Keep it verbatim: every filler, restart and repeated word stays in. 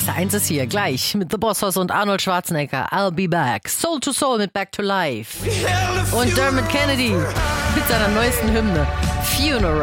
S eins ist hier gleich mit The Boss Hoss und Arnold Schwarzenegger. I'll be back. Soul to Soul mit Back to Life. Und Dermot Kennedy mit seiner neuesten Hymne Funeral.